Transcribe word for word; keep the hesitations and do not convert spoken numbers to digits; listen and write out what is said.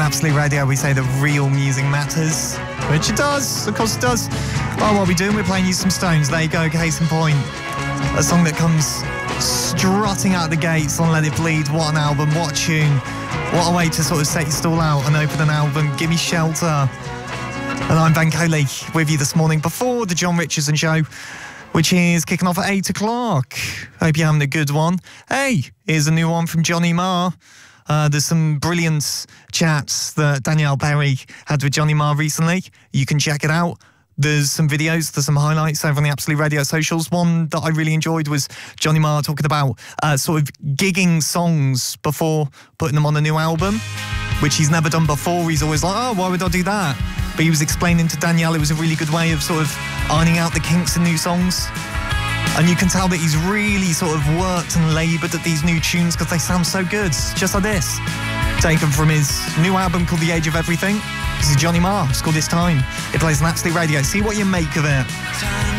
Absolute Radio, we say the real music matters, which it does, of course it does. Well, what are we doing? We're playing you some Stones. There you go, case in point. A song that comes strutting out the gates on Let It Bleed. What an album, what a tune. What a way to sort of set your stall out and open an album. Give Me Shelter. And I'm Ben Coley with you this morning before the John Richardson Show, which is kicking off at eight o'clock. Hope you're having a good one. Hey, here's a new one from Johnny Marr. Uh, there's some brilliant chats that Danielle Perry had with Johnny Marr recently. You can check it out. There's some videos, there's some highlights over on the Absolute Radio socials. One that I really enjoyed was Johnny Marr talking about uh, sort of gigging songs before putting them on a new album, which he's never done before. He's always like, oh, why would I do that? But he was explaining to Danielle it was a really good way of sort of ironing out the kinks in new songs. And you can tell that he's really sort of worked and laboured at these new tunes because they sound so good, just like this. Taken from his new album called The Age of Everything. This is Johnny Marr. It's called This Time. It plays on Absolute Radio. See what you make of it.